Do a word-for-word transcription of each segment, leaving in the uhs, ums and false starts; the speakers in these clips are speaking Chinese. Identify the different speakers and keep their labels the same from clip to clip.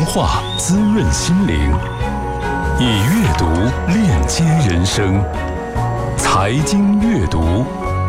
Speaker 1: 化滋润心灵，以阅读链接人生。财经阅读，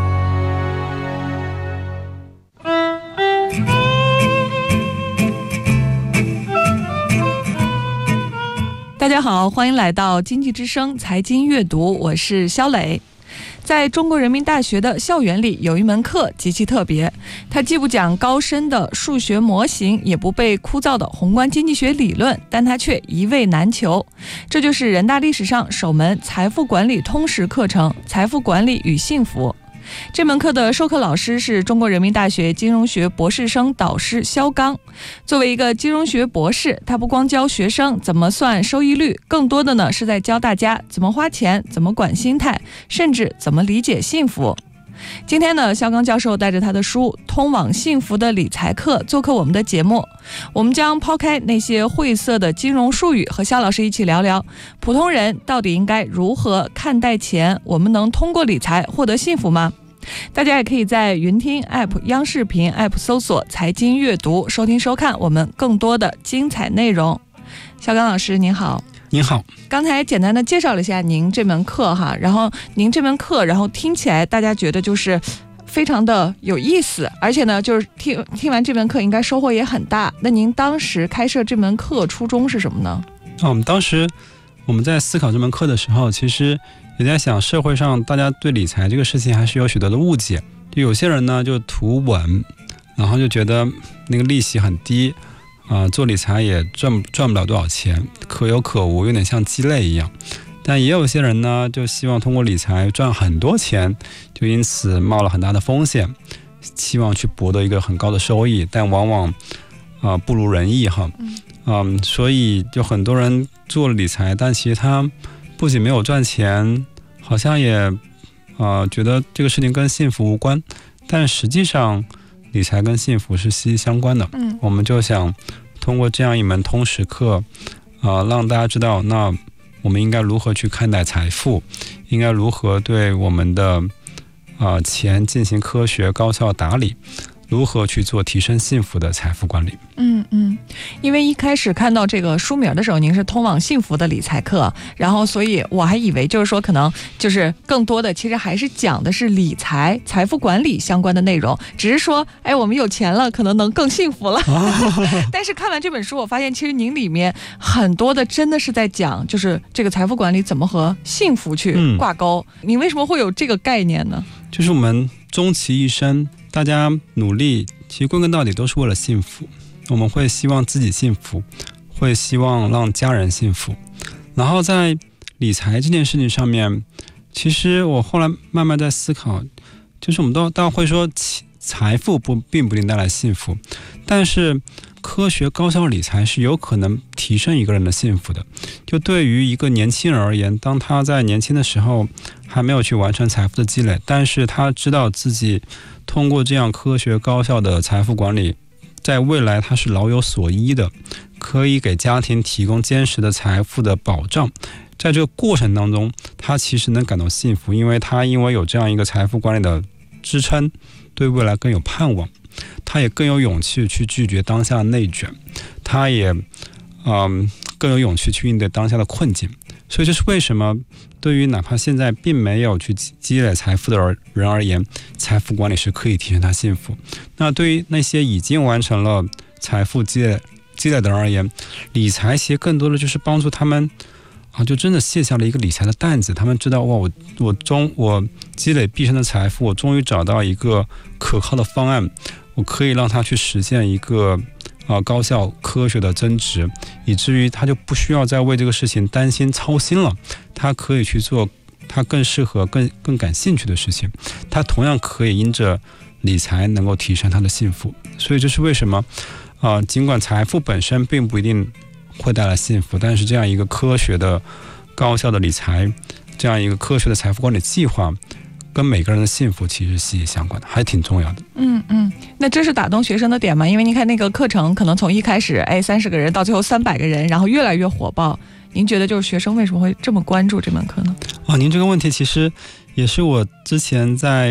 Speaker 2: 大家好，欢迎来到经济之声财经阅读，我是肖磊。在中国人民大学的校园里，有一门课极其特别，它既不讲高深的数学模型，也不背枯燥的宏观经济学理论，但它却一位难求。这就是人大历史上首门财富管理通识课程《财富管理与幸福》。这门课的授课老师是中国人民大学金融学博士生导师肖刚。作为一个金融学博士，他不光教学生怎么算收益率，更多的呢是在教大家怎么花钱，怎么管心态，甚至怎么理解幸福。今天呢，肖刚教授带着他的书《通往幸福的理财课》做客我们的节目。我们将抛开那些晦涩的金融术语，和肖老师一起聊聊普通人到底应该如何看待钱，我们能通过理财获得幸福吗？大家也可以在云听 App、 央视频 App 搜索财经阅读，收听收看我们更多的精彩内容。肖刚老师您好。
Speaker 3: 您好，
Speaker 2: 刚才简单的介绍了一下您这门课哈，然后您这门课，然后听起来大家觉得就是非常的有意思，而且呢，就是听听完这门课应该收获也很大。那您当时开设这门课初衷是什么呢？
Speaker 3: 啊，我们当时我们在思考这门课的时候，其实也在想，社会上大家对理财这个事情还是有许多的误解。就有些人呢就图稳，然后就觉得那个利息很低。啊、呃，做理财也赚赚不了多少钱，可有可无，有点像鸡肋一样。但也有些人呢，就希望通过理财赚很多钱，就因此冒了很大的风险，希望去博得一个很高的收益，但往往啊、呃、不如人意哈。嗯、呃，所以就很多人做了理财，但其实他不仅没有赚钱，好像也啊、呃、觉得这个事情跟幸福无关，但实际上理财跟幸福是息息相关的。嗯，我们就想通过这样一门通识课，呃，让大家知道，那我们应该如何去看待财富，应该如何对我们的呃钱进行科学高效打理，如何去做提升幸福的财富管理。
Speaker 2: 嗯嗯，因为一开始看到这个书名的时候，您是通往幸福的理财课，然后所以我还以为就是说可能就是更多的其实还是讲的是理财、财富管理相关的内容，只是说哎我们有钱了可能能更幸福了。但是看完这本书，我发现其实您里面很多的真的是在讲就是这个财富管理怎么和幸福去挂钩。嗯、您为什么会有这个概念呢？
Speaker 3: 就是我们终其一生，大家努力其实归根到底都是为了幸福。我们会希望自己幸福，会希望让家人幸福。然后在理财这件事情上面，其实我后来慢慢在思考，就是我们都大家会说财富不并不一定带来幸福，但是科学高效理财是有可能提升一个人的幸福的。就对于一个年轻人而言，当他在年轻的时候还没有去完成财富的积累，但是他知道自己通过这样科学高效的财富管理，在未来他是老有所依的，可以给家庭提供坚实的财富的保障。在这个过程当中，他其实能感到幸福，因为他因为有这样一个财富管理的支撑，对未来更有盼望，他也更有勇气去拒绝当下的内卷，他也嗯更有勇气去应对当下的困境。所以这是为什么对于哪怕现在并没有去积累财富的人而言，财富管理是可以提升他幸福。那对于那些已经完成了财富积累积累的人而言，理财其实更多的就是帮助他们啊，就真的卸下了一个理财的担子。他们知道哇，我我终我积累毕生的财富，我终于找到一个可靠的方案，我可以让他去实现一个啊，高效科学的增值，以至于他就不需要再为这个事情担心操心了，他可以去做他更适合更更感兴趣的事情，他同样可以因着理财能够提升他的幸福。所以这是为什么啊、呃，尽管财富本身并不一定会带来幸福，但是这样一个科学的高效的理财，这样一个科学的财富管理计划，跟每个人的幸福其实息息相关的，还挺重要的。
Speaker 2: 嗯嗯，那这是打动学生的点吗？因为您看那个课程，可能从一开始哎三十个人到最后三百个人，然后越来越火爆。您觉得就是学生为什么会这么关注这门课呢？
Speaker 3: 哦，您这个问题其实也是我之前在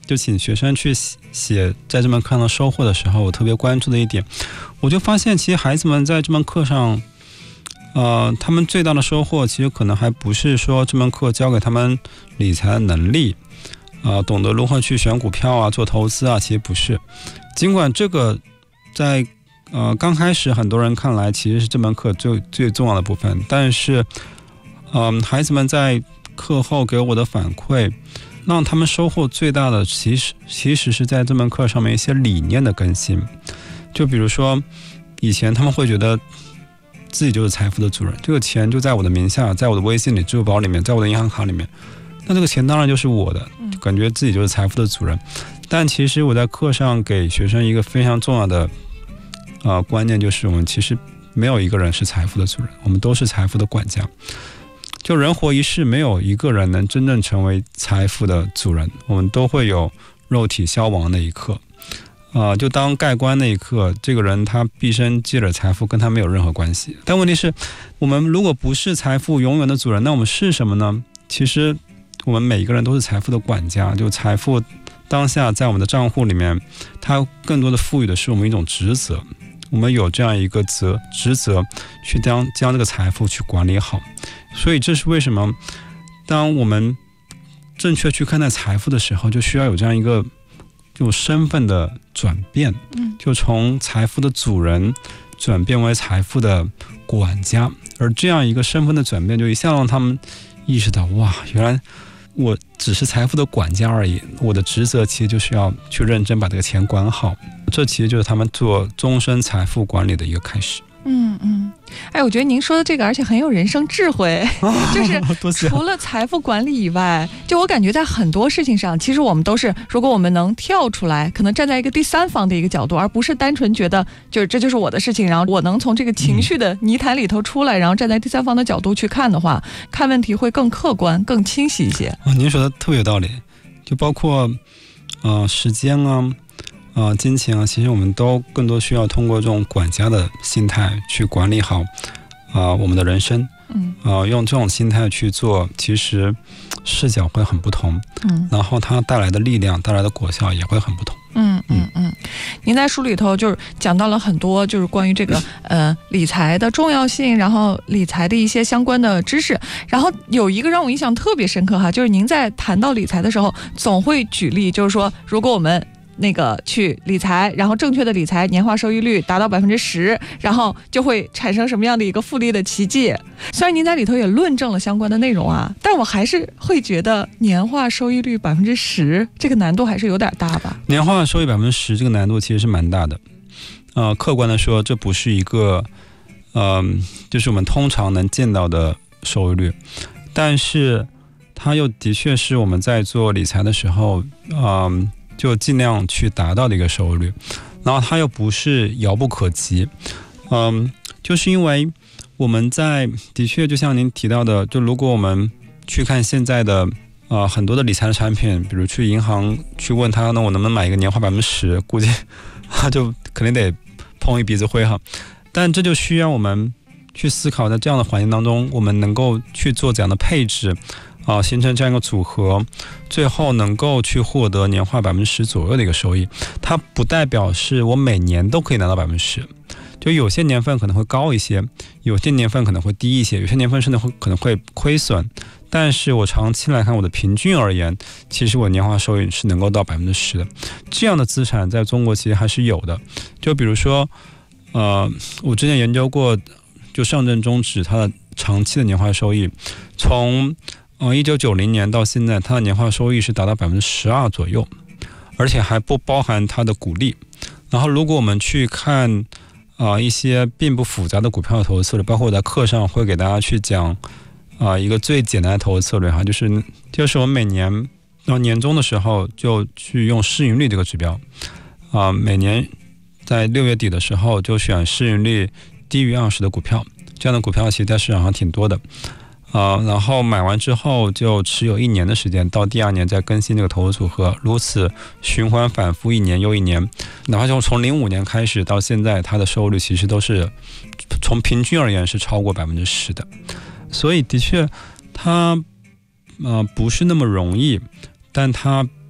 Speaker 3: 就请学生去写在这门课上的收获的时候，我特别关注的一点，我就发现其实孩子们在这门课上呃，他们最大的收获其实可能还不是说这门课教给他们理财的能力啊、呃，懂得如何去选股票啊，做投资啊，其实不是。尽管这个在呃刚开始很多人看来其实是这门课最最重要的部分，但是嗯、呃，孩子们在课后给我的反馈，让他们收获最大的其实其实是在这门课上面一些理念的更新。就比如说以前他们会觉得自己就是财富的主人，这个钱就在我的名下，在我的微信里、支付宝里面，在我的银行卡里面，那这个钱当然就是我的，就感觉自己就是财富的主人。但其实我在课上给学生一个非常重要的呃观念，就是我们其实没有一个人是财富的主人，我们都是财富的管家。就人活一世，没有一个人能真正成为财富的主人，我们都会有肉体消亡的一刻啊、呃，就当盖棺那一刻，这个人他毕生积累财富跟他没有任何关系。但问题是，我们如果不是财富永远的主人，那我们是什么呢？其实我们每一个人都是财富的管家，就财富当下在我们的账户里面，它更多的赋予的是我们一种职责，我们有这样一个责职责去将将这个财富去管理好。所以这是为什么当我们正确去看待财富的时候，就需要有这样一个就身份的转变，就从财富的主人转变为财富的管家。而这样一个身份的转变，就一下让他们意识到，哇，原来我只是财富的管家而已，我的职责其实就是要去认真把这个钱管好。这其实就是他们做终身财富管理的一个开始。
Speaker 2: 嗯嗯，哎，我觉得您说的这个，而且很有人生智慧，就是除了财富管理以外，就我感觉在很多事情上，其实我们都是，如果我们能跳出来，可能站在一个第三方的一个角度，而不是单纯觉得就是这就是我的事情，然后我能从这个情绪的泥潭里头出来，然后站在第三方的角度去看的话，看问题会更客观、更清晰一些。
Speaker 3: 啊，您说的特别有道理，就包括呃时间啊。啊、呃，金钱啊，其实我们都更多需要通过这种管家的心态去管理好啊、呃、我们的人生。嗯，啊、呃，用这种心态去做，其实视角会很不同。嗯，然后它带来的力量、带来的果效也会很不同。
Speaker 2: 嗯嗯嗯，您在书里头就是讲到了很多，就是关于这个呃理财的重要性，然后理财的一些相关的知识。然后有一个让我印象特别深刻哈，就是您在谈到理财的时候，总会举例，就是说如果我们那个去理财，然后正确的理财年化收益率达到百分之十，然后就会产生什么样的一个复利的奇迹。虽然您在里头也论证了相关的内容啊，但我还是会觉得年化收益率百分之十这个难度还是有点大吧。
Speaker 3: 年化收益百分之十这个难度其实是蛮大的。呃，客观的说，这不是一个呃，就是我们通常能见到的收益率，但是它又的确是我们在做理财的时候，嗯、呃。就尽量去达到的一个收益率，然后它又不是遥不可及，嗯，就是因为我们在的确就像您提到的，就如果我们去看现在的呃很多的理财的产品，比如去银行去问他，那我能不能买一个年化百分之十，估计他就肯定得碰一鼻子灰哈。但这就需要我们去思考，在这样的环境当中，我们能够去做这样的配置。啊，形成这样一个组合，最后能够去获得年化百分之十左右的一个收益。它不代表是我每年都可以拿到百分之十，就有些年份可能会高一些，有些年份可能会低一些，有些年份甚至会可能会亏损。但是我长期来看，我的平均而言，其实我年化收益是能够到百分之十的。这样的资产在中国其实还是有的。就比如说，呃，我之前研究过，就上证综指它的长期的年化收益，从呃，一九九零年到现在，它的年化收益是达到百分之十二左右，而且还不包含它的股利。然后，如果我们去看啊、呃、一些并不复杂的股票的投资策略，包括我在课上会给大家去讲啊、呃、一个最简单的投资策略哈，就是就是我们每年到年终的时候就去用市盈率这个指标啊、呃，每年在六月底的时候就选市盈率低于二十的股票，这样的股票其实在市场上挺多的。呃，然后买完之后就持有一年的时间，到第二年再更新这个投资组合，如此循环反复一年又一年，哪怕就从零五年开始到现在，它的收益率其实都是从平均而言是超过百分之十的，所以的确它呃不是那么容易，但它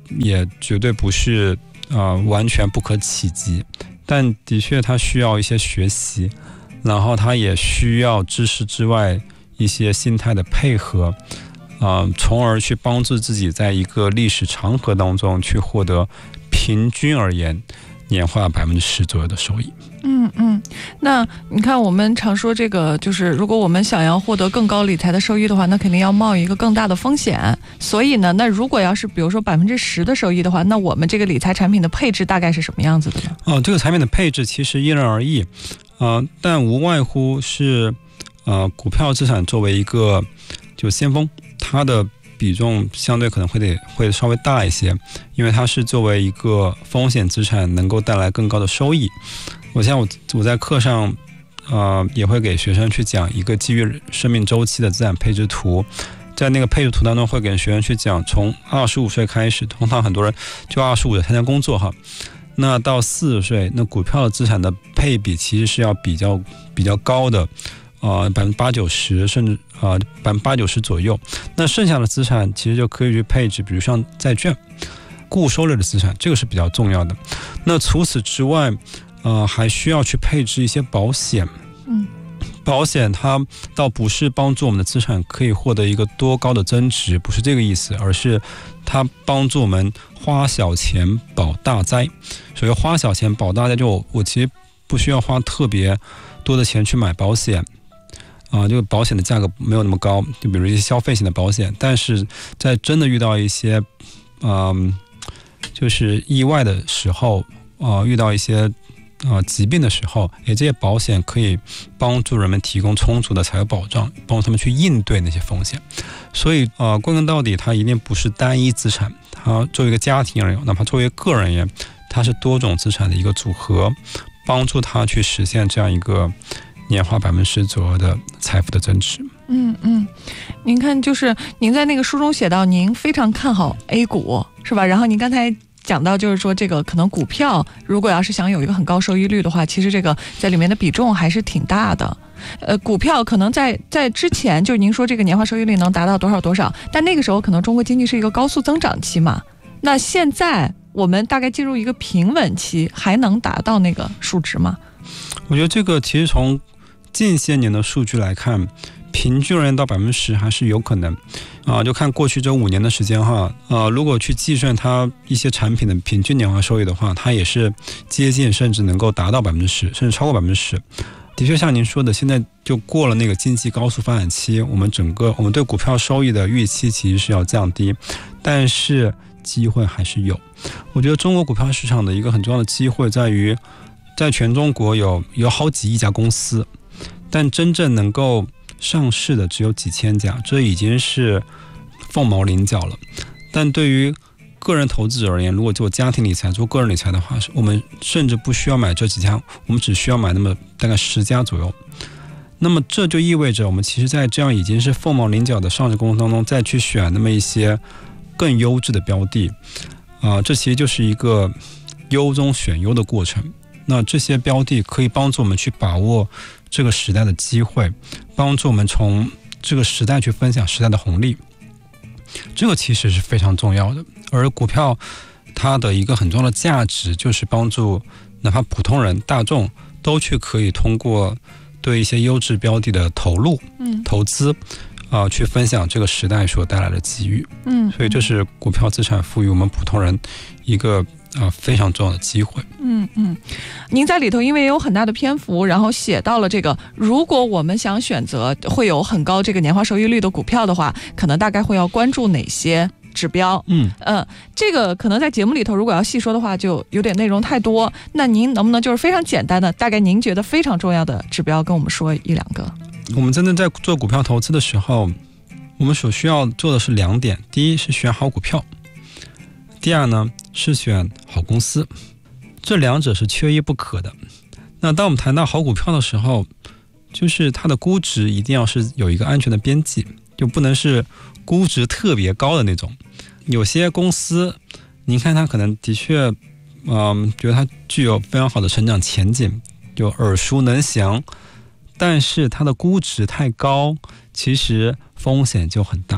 Speaker 3: 也绝对不是呃完全不可企及，但的确它需要一些学习，然后它也需要知识之外一些心态的配合，呃，从而去帮助自己在一个历史长河当中去获得平均而言年化百分之十左右的收益。
Speaker 2: 嗯嗯，那你看我们常说这个，就是如果我们想要获得更高理财的收益的话，那肯定要冒一个更大的风险。所以呢，那如果要是比如说百分之十的收益的话，那我们这个理财产品的配置大概是什么样子的呢？
Speaker 3: 哦，这个产品的配置其实因人而异，呃，但无外乎是呃股票资产作为一个就先锋，它的比重相对可能会得会稍微大一些，因为它是作为一个风险资产能够带来更高的收益。我像我我在课上呃也会给学生去讲一个基于生命周期的资产配置图，在那个配置图当中会给学生去讲，从二十五岁开始，通常很多人就二十五岁参加工作哈，那到四十岁，那股票的资产的配比其实是要比较比较高的，呃，百分之八九十，甚至呃百分之八九十左右。那剩下的资产其实就可以去配置，比如像债券、固收类的资产，这个是比较重要的。那除此之外，呃，还需要去配置一些保险。
Speaker 2: 嗯，
Speaker 3: 保险它倒不是帮助我们的资产可以获得一个多高的增值，不是这个意思，而是它帮助我们花小钱保大灾。所谓花小钱保大灾，就 我, 我其实不需要花特别多的钱去买保险啊、呃，这个保险的价格没有那么高，就比如一些消费型的保险，但是在真的遇到一些嗯、呃，就是意外的时候啊、呃，遇到一些啊、呃，疾病的时候，也这些保险可以帮助人们提供充足的财务保障，帮助他们去应对那些风险。所以啊、呃，归根到底，它一定不是单一资产，它作为一个家庭而言，哪怕作为个人而言，它是多种资产的一个组合，帮助他去实现这样一个年化百分之十左右的财富的增值。
Speaker 2: 嗯嗯，您看，就是您在那个书中写到，您非常看好 A 股，是吧？然后您刚才讲到，就是说这个可能股票如果要是想有一个很高收益率的话，其实这个在里面的比重还是挺大的。呃，股票可能在在之前，就是您说这个年化收益率能达到多少多少，但那个时候可能中国经济是一个高速增长期嘛。那现在我们大概进入一个平稳期，还能达到那个数值吗？
Speaker 3: 我觉得这个其实从近些年的数据来看，平均而言到百分之十还是有可能啊、呃，就看过去这五年的时间哈，呃，如果去计算它一些产品的平均年化收益的话，它也是接近甚至能够达到百分之十，甚至超过百分之十。的确，像您说的，现在就过了那个经济高速发展期，我们整个我们对股票收益的预期其实是要降低，但是机会还是有。我觉得中国股票市场的一个很重要的机会在于，在全中国有有好几亿家公司，但真正能够上市的只有几千家，这已经是凤毛麟角了。但对于个人投资者而言，如果做家庭理财、做个人理财的话，我们甚至不需要买这几家，我们只需要买那么大概十家左右。那么这就意味着，我们其实在这样已经是凤毛麟角的上市公司当中，再去选那么一些更优质的标的，啊、呃，这其实就是一个优中选优的过程。那这些标的可以帮助我们去把握这个时代的机会，帮助我们从这个时代去分享时代的红利，这个其实是非常重要的。而股票它的一个很重要的价值，就是帮助哪怕普通人大众都去可以通过对一些优质标的的投入、嗯、投资啊、呃，去分享这个时代所带来的机遇。嗯，所以这是股票资产赋予我们普通人一个啊、呃、非常重要的机会。
Speaker 2: 嗯嗯，您在里头因为有很大的篇幅，然后写到了这个，如果我们想选择会有很高这个年化收益率的股票的话，可能大概会要关注哪些指标？嗯呃，这个可能在节目里头如果要细说的话，就有点内容太多。那您能不能就是非常简单的，大概您觉得非常重要的指标跟我们说一两个？
Speaker 3: 我们真正在做股票投资的时候，我们所需要做的是两点：第一是选好股票，第二呢是选好公司，这两者是缺一不可的。那当我们谈到好股票的时候，就是它的估值一定要是有一个安全的边际，就不能是估值特别高的那种。有些公司您看它可能的确嗯，觉得它具有非常好的成长前景，就耳熟能详，但是它的估值太高，其实风险就很大。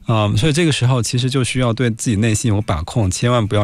Speaker 3: 嗯，所以这个时候其实就需要对自己内心有把控，千万不要